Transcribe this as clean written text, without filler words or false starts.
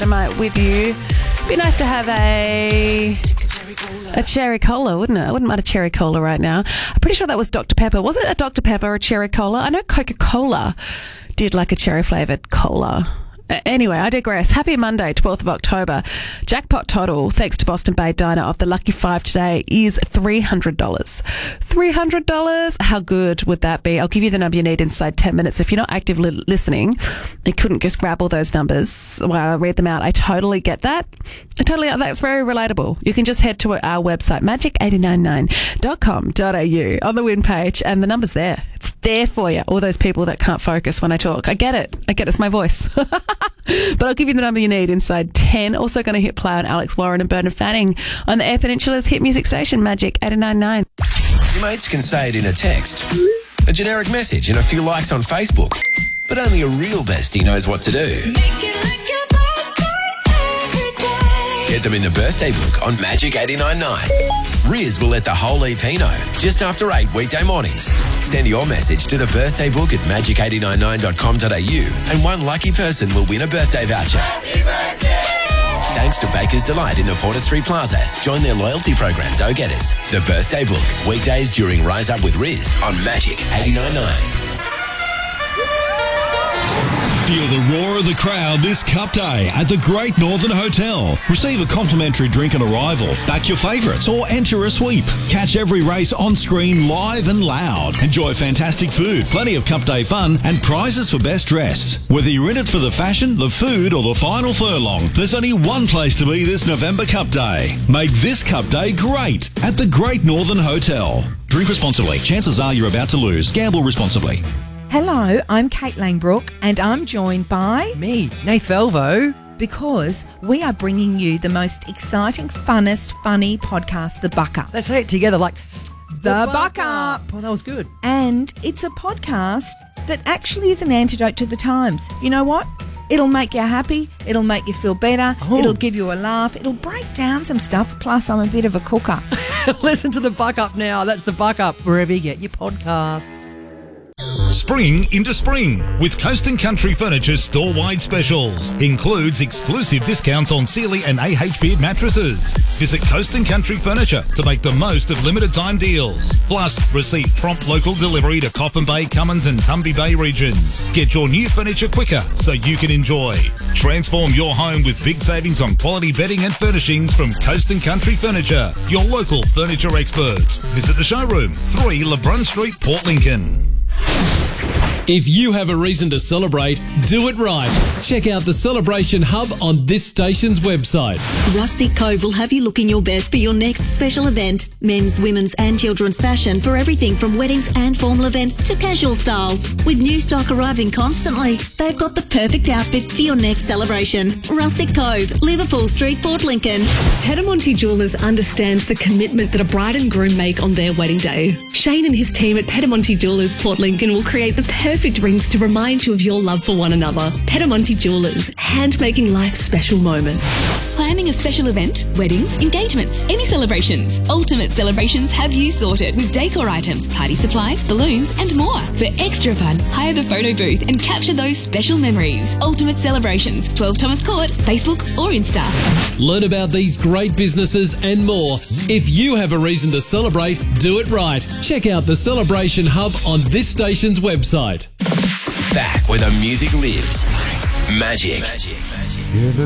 Dynamite with you. Be nice to have a cherry cola, wouldn't it? I wouldn't mind a cherry cola right now. I'm pretty sure that was Dr. Pepper. Was it a Dr. Pepper or a cherry cola? I know Coca-Cola did like a cherry-flavoured cola. Anyway, I digress. Happy Monday, 12th of October. Jackpot total, thanks to Boston Bay Diner, of the Lucky 5 today is $300. $300? How good would that be? I'll give you the number you need inside 10 minutes. If you're not actively listening, you couldn't just grab all those numbers while I read them out. I totally get that. That's very relatable. You can just head to our website, magic899.com.au, on the win page, and the number's there. It's there for you. All those people that can't focus when I talk. I get it. It's my voice. But I'll give you the number you need inside 10. Also going to hit play on Alex Warren and Bernard Fanning on the Eyre Peninsula's hit music station, Magic 899. Your mates can say it in a text, a generic message, and a few likes on Facebook. But only a real bestie knows what to do. Get them in the birthday book on Magic 899. Riz will let the whole EP know just after 8 weekday mornings. Send your message to the birthday book at magic899.com.au and one lucky person will win a birthday voucher. Happy birthday! Thanks to Baker's Delight in the Porter Street Plaza. Join their loyalty program, Go Getters. The birthday book, weekdays during Rise Up with Riz on Magic 899. Feel the roar of the crowd this Cup Day at the Great Northern Hotel. Receive a complimentary drink on arrival, back your favourites, or enter a sweep. Catch every race on screen live and loud. Enjoy fantastic food, plenty of Cup Day fun, and prizes for best dressed. Whether you're in it for the fashion, the food, or the final furlong, there's only one place to be this November Cup Day. Make this Cup Day great at the Great Northern Hotel. Drink responsibly. Chances are you're about to lose. Gamble responsibly. Hello, I'm Kate Langbrook and I'm joined by... me, Nath Velvo. Because we are bringing you the most exciting, funnest, funny podcast, The Buck Up. Let's say it together like... The Buck Up. Oh, that was good. And it's a podcast that actually is an antidote to the times. You know what? It'll make you happy. It'll make you feel better. Oh. It'll give you a laugh. It'll break down some stuff. Plus, I'm a bit of a cooker. Listen to The Buck Up now. That's The Buck Up, wherever you get your podcasts. Spring into spring with Coast & Country Furniture store-wide specials. Includes exclusive discounts on Sealy and AH Beard mattresses. Visit Coast & Country Furniture to make the most of limited time deals. Plus, receive prompt local delivery to Coffin Bay, Cummins and Tumby Bay regions. Get your new furniture quicker so you can enjoy. Transform your home with big savings on quality bedding and furnishings from Coast & Country Furniture, your local furniture experts. Visit the showroom, 3 LeBrun Street, Port Lincoln. If you have a reason to celebrate, do it right. Check out the Celebration Hub on this station's website. Rustic Cove will have you looking your best for your next special event. Men's, women's and children's fashion for everything from weddings and formal events to casual styles. With new stock arriving constantly, they've got the perfect outfit for your next celebration. Rustic Cove, Liverpool Street, Port Lincoln. Pedamonte Jewellers understands the commitment that a bride and groom make on their wedding day. Shane and his team at Pedamonte Jewellers, Port Lincoln will create the perfect rings to remind you of your love for one another. Pedamonte Jewellers, hand-making life's special moments. Planning a special event, weddings, engagements, any celebrations. Ultimate Celebrations have you sorted with decor items, party supplies, balloons and more. For extra fun, hire the photo booth and capture those special memories. Ultimate Celebrations, 12 Thomas Court, Facebook or Insta. Learn about these great businesses and more. If you have a reason to celebrate, do it right. Check out the Celebration Hub on this station's website. Back where the music lives. Magic.